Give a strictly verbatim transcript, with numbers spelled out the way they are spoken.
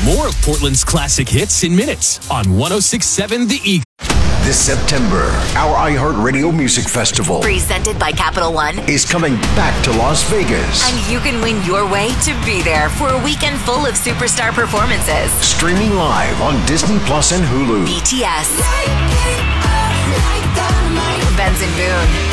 more of Portland's classic hits in minutes on one oh six point seven The Eagle. This September, our iHeartRadio Music Festival, presented by Capital One, is coming back to Las Vegas. And you can win your way to be there for a weekend full of superstar performances. Streaming live on Disney Plus and Hulu. B T S, Benson Boone,